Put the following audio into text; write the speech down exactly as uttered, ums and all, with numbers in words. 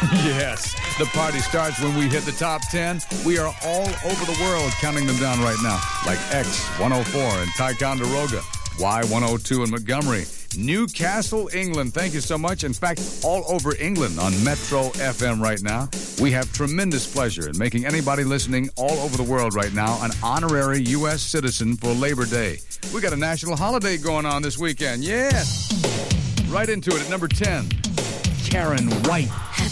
Yes, the party starts when we hit the top ten. We are all over the world counting them down right now, like X one oh four in Ticonderoga, Y one oh two in Montgomery, Newcastle, England. Thank you so much. In fact, all over England on Metro F M right now. We have tremendous pleasure in making anybody listening all over the world right now an honorary U S citizen for Labor Day. We got a national holiday going on this weekend. Yes. Right into it at number ten. Karen White.